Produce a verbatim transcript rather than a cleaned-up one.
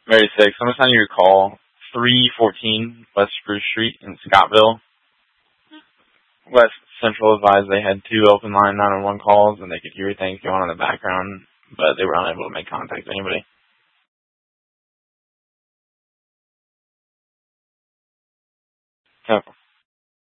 Mary six, I'm assigning you a call. three fourteen West Spruce Street in Scottville. West Central advised they had two open line nine one one calls and they could hear things going on in the background, but they were unable to make contact with anybody. Okay.